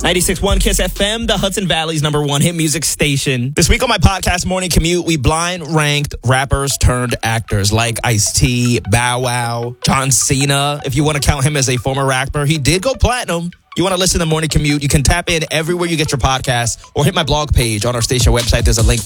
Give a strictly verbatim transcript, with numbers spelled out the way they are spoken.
ninety-six point one Kiss F M, the Hudson Valley's number one hit music station. This week on my podcast, Morning Commute, we blind ranked rappers turned actors like Ice-T, Bow Wow, John Cena. If you want to count him as a former rapper, he did go platinum. You want to listen to Morning Commute, you can tap in everywhere you get your podcasts or hit my blog page on our station website. There's a link